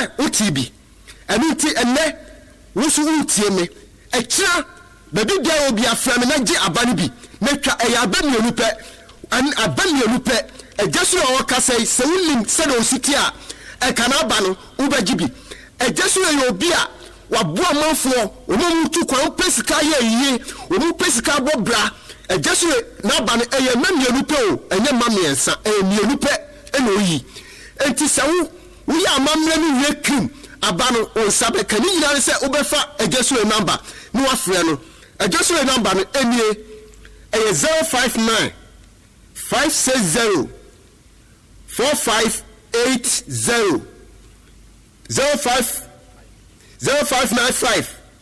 utibi enu ti enne wusu utie me ekira baby dia obi afra me na gi abane bi metwa eya abamienu pe an abamienu pe ejesu o kasai se wulim se do sitia e kana aba no ubaji bi ejesu e obi a waboa manfo omo tu kwa pesika ye yiye omo pesika bobra ejesu na aba no eye mamienu pe o enye mamiensa mienu pe eno yi enti se wo ya amamre no ye krim aba no o sabe kani yira se obefa ejesu number no wafre no ejesu number no enie eye 059 560 4580 0595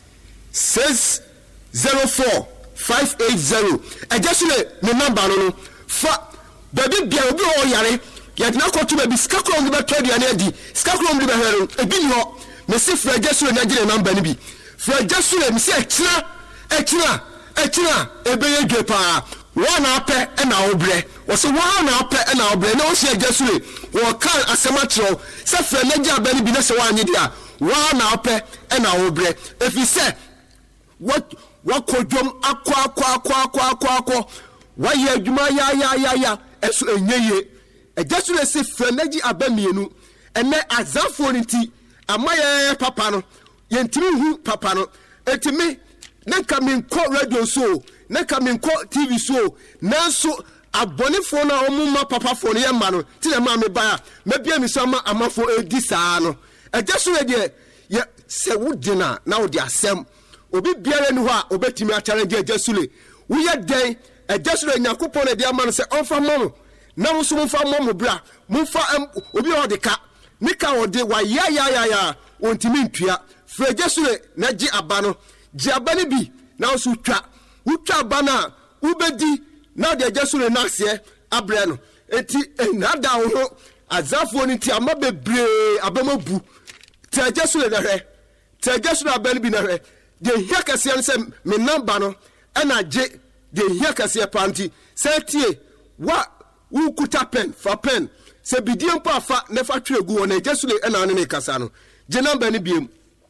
604 580 ejesule me number no fa baby bia obi o yare ya dina ko to baby skakro ngi beto aduane adi skakro ngi be hero ebi ni ho me se fra ejesule na gire number ni bi fra ejesule me se ekira ebe ye dwe pa wana ape na obre wo se wana ape na obre na o se ejesule wo kan asematro se fra na gya ba ni bi na se wanyi dia wana ape na obre efi se wakodwom akwa waye adwuma ya eso enyeye ejesule se fra na gi abamienu ene azafo nti amaye papa no yentimi hu papa no etimi nka menko radio so nka menko TV so nanso abonefo na omuma papa fo no ye ma no ti na ma me ba mabia mi so ma amafo edi saa no ejesu de ye se wudina na wo de asem obi biara ni ho a obetimi a challenge ejesule wo ye den ejesule nyakopon na de ama no se onfa mom na wo so mfa mom bra mfa obi o de ka nika o de wa ya ontimi ntua fra ejesule na gi aba no gi aba ni bi na wo so utwa aba na ubedi na de ejesule na se abre no enti enada ho azafo ni ti ama bebre abamabu tejesule na hwe tejesule aba ni bi na hwe de hiakase an se me number no na je de hiakase panti se tie wa ukuta pen fa pen se bidiem pa fa ne fa twegu wona ejesule na ne kasa no je number ni biem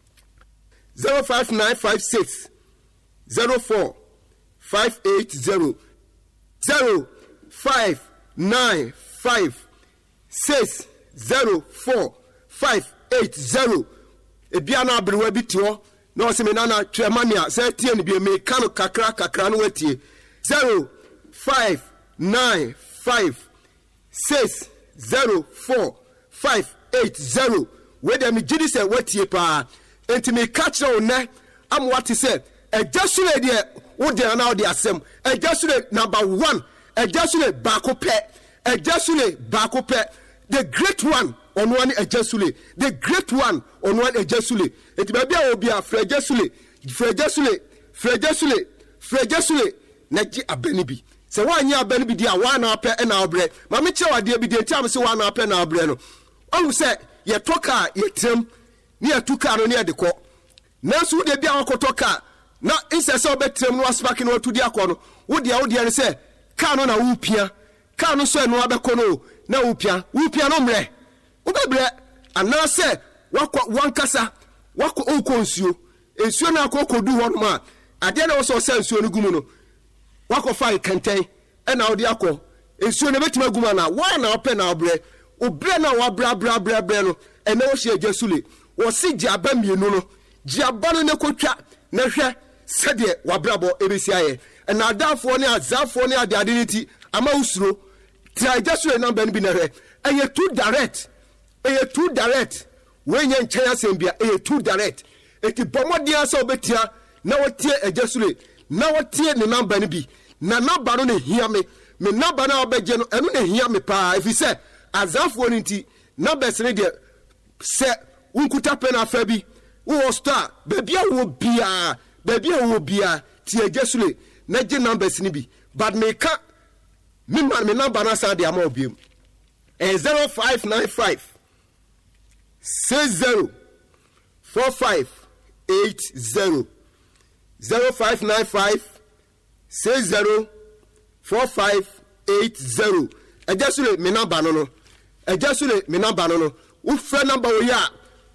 05956 04 580 0595 604 580 ebiana abrewa bitio no se me nana tremania se tie ni bi me kanu kakra no watie 0595 604 580 we dem gidi se watie pa enti me catch on na am what say ejesule de wo de na wo de asem ejesule number 1 ejesule bakope the great one on one ejesule the great one on one ejesule enti ba bia obi a frejesule na gi abani bi se wanya abani bi dia wa na ape na obre ma me che wade bi de enti am se wa na ape na obre no onu se ye toka ye trem ni atuka no ni edeko nanso de bia wakotoka na insese obetrem no asbaki no atudi akono wo de se ka no na wupia ka no so eno abeko no na wupia no mre obebre anase wakwa wankasa wakwa okonsuo ensuo na akokodu ho no ma ade na wo so sensuo no gumu no wakwa fa kenten na odi akọ ensuo na betima guma na wa na ope na obre obre na wa bra no ene wo hye ejesule wo si gi abamienu no gi abano ne kotwa na hwe sede wa brabo ebesi aye na adafo ne azafo ne adeadeniti ama usuro tra ejesule number bi na hwe eye too direct we nya nchen asembia eye too direct eti bomodia so obetia na wotie ejesule na wotie ne number ni bi na number no ne hia me number na obeje no eno ne hia me pa efi se azafo ni nti number se de se unkuta pen afa bi wo star bebia wo bia ti ejesule na je numbers ni bi but me ka me number na sa de ama obiem 0595 60 4580 0595 60 4580 ejesule me number no wo frɛ number wo ya